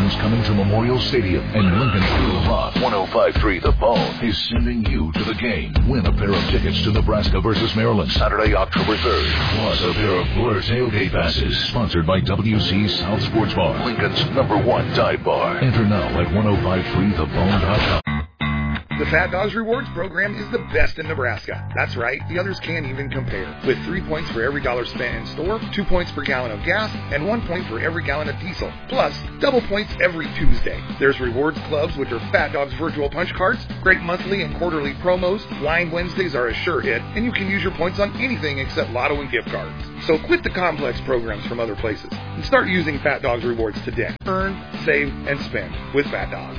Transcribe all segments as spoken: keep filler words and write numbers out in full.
Maryland's coming to Memorial Stadium and Lincoln School of Rock. one oh five point three The Bone is sending you to the game. Win a pair of tickets to Nebraska versus Maryland Saturday, October third. Plus a pair of Blur tailgate passes. Sponsored by W C South Sports Bar, Lincoln's number one dive bar. Enter now at ten fifty-three the bone dot com. The Fat Dogs Rewards program is the best in Nebraska. That's right, the others can't even compare. With three points for every dollar spent in store, two points per gallon of gas, and one point for every gallon of diesel. Plus, double points every Tuesday. There's rewards clubs, which are Fat Dogs virtual punch cards, great monthly and quarterly promos, Flying Wednesdays are a sure hit, and you can use your points on anything except lotto and gift cards. So quit the complex programs from other places and start using Fat Dogs Rewards today. Earn, save, and spend with Fat Dogs.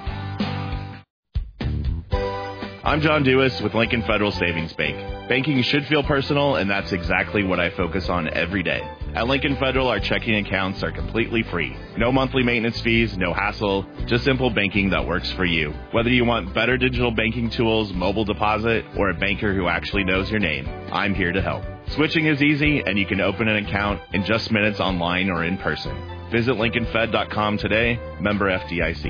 I'm John Dewis with Lincoln Federal Savings Bank. Banking should feel personal, and that's exactly what I focus on every day. At Lincoln Federal, our checking accounts are completely free. No monthly maintenance fees, no hassle, just simple banking that works for you. Whether you want better digital banking tools, mobile deposit, or a banker who actually knows your name, I'm here to help. Switching is easy, and you can open an account in just minutes online or in person. Visit lincoln fed dot com today, member F D I C.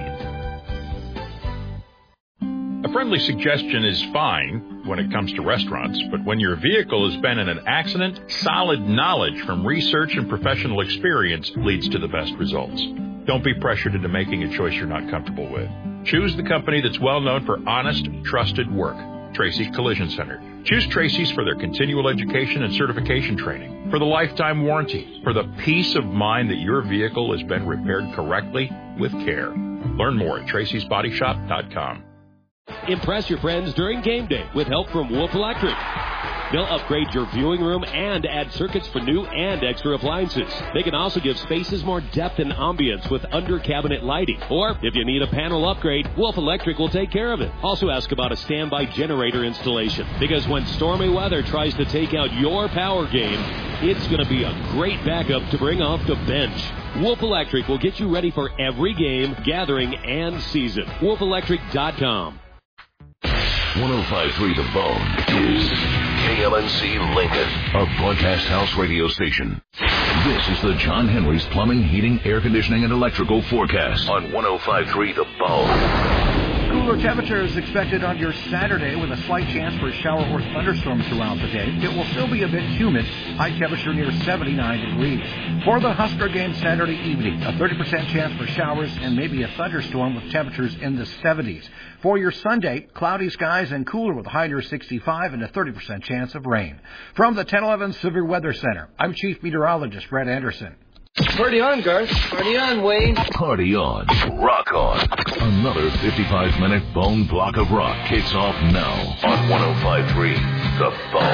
A friendly suggestion is fine when it comes to restaurants, but when your vehicle has been in an accident, solid knowledge from research and professional experience leads to the best results. Don't be pressured into making a choice you're not comfortable with. Choose the company that's well known for honest, trusted work, Tracy's Collision Center. Choose Tracy's for their continual education and certification training, for the lifetime warranty, for the peace of mind that your vehicle has been repaired correctly with care. Learn more at tracys body shop dot com. Impress your friends during game day with help from Wolf Electric. They'll upgrade your viewing room and add circuits for new and extra appliances. They can also give spaces more depth and ambience with under-cabinet lighting. Or, if you need a panel upgrade, Wolf Electric will take care of it. Also ask about a standby generator installation, because when stormy weather tries to take out your power game, it's going to be a great backup to bring off the bench. Wolf Electric will get you ready for every game, gathering, and season. wolf electric dot com. ten fifty-three The Bone is K L N C Lincoln, a broadcast house radio station. This is the John Henry's Plumbing, Heating, Air Conditioning, and Electrical forecast on ten fifty-three The Bone. Cooler temperatures expected on your Saturday with a slight chance for shower or thunderstorms throughout the day. It will still be a bit humid, high temperature near seventy-nine degrees. For the Husker game Saturday evening, a thirty percent chance for showers and maybe a thunderstorm with temperatures in the seventies. For your Sunday, cloudy skies and cooler with a high near sixty-five and a thirty percent chance of rain. From the ten eleven Severe Weather Center, I'm Chief Meteorologist Brett Anderson. Party on, Garth. Party on, Wayne. Party on. Rock on. Another fifty-five minute bone block of rock kicks off now on ten fifty-three The Bone.